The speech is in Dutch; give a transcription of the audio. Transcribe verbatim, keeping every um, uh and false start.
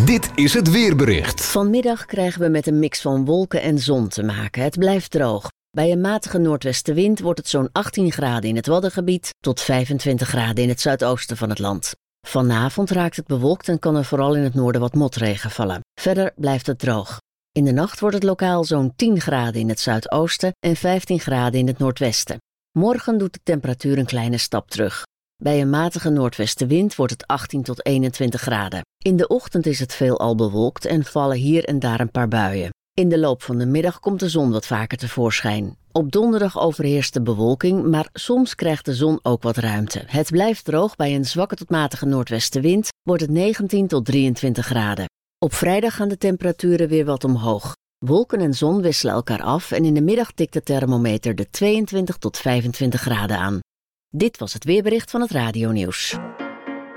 Dit is het weerbericht. Vanmiddag krijgen we met een mix van wolken en zon te maken. Het blijft droog. Bij een matige noordwestenwind wordt het zo'n achttien graden in het Waddengebied tot vijfentwintig graden in het zuidoosten van het land. Vanavond raakt het bewolkt en kan er vooral in het noorden wat motregen vallen. Verder blijft het droog. In de nacht wordt het lokaal zo'n tien graden in het zuidoosten en vijftien graden in het noordwesten. Morgen doet de temperatuur een kleine stap terug. Bij een matige noordwestenwind wordt het achttien tot eenentwintig graden. In de ochtend is het veelal bewolkt en vallen hier en daar een paar buien. In de loop van de middag komt de zon wat vaker tevoorschijn. Op donderdag overheerst de bewolking, maar soms krijgt de zon ook wat ruimte. Het blijft droog. Bij een zwakke tot matige noordwestenwind wordt het negentien tot drieëntwintig graden. Op vrijdag gaan de temperaturen weer wat omhoog. Wolken en zon wisselen elkaar af en in de middag tikt de thermometer de tweeëntwintig tot vijfentwintig graden aan. Dit was het weerbericht van het Radio Nieuws.